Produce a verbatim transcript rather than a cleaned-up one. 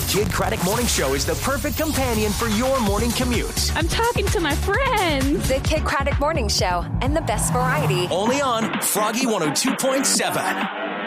Kid Craddock Morning Show is the perfect companion for your morning commute. I'm talking to my friends. The Kid Craddock Morning Show and the best variety. Only on Froggy one oh two point seven.